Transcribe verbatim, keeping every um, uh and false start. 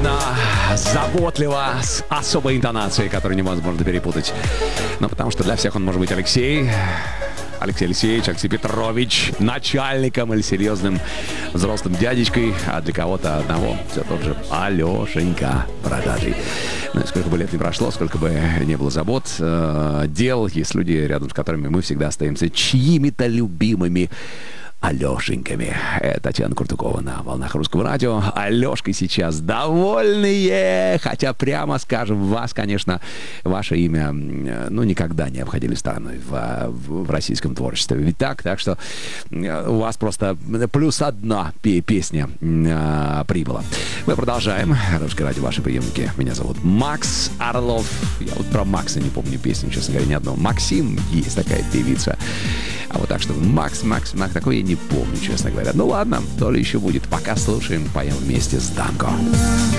нежно, заботливо, с особой интонацией, которую невозможно перепутать. Ну, потому что для всех он может быть Алексей, Алексей Алексеевич, Алексей Петрович, начальником или серьезным взрослым дядечкой, а для кого-то одного все тот же Алешенька Бородатый. Ну, сколько бы лет ни прошло, сколько бы не было забот, э, дел, есть люди, рядом с которыми мы всегда остаемся чьими-то любимыми Алешеньками. Это Татьяна Куртукова на волнах Русского радио. Алешкой сейчас довольные, хотя прямо скажем, вас, конечно, ваше имя, ну, никогда не обходили стороной в, в, в российском творчестве. Ведь так? Так что у вас просто плюс одна песня э, прибыла. Мы продолжаем. Русское радио, ваши приемники. Меня зовут Макс Орлов. Я вот про Макса не помню песню, честно говоря, ни одного. Максим есть такая певица. А вот так что Макс, Макс, Макс, такой я не помню, честно говоря. Ну ладно, то ли еще будет. Пока слушаем, поем вместе с Данко.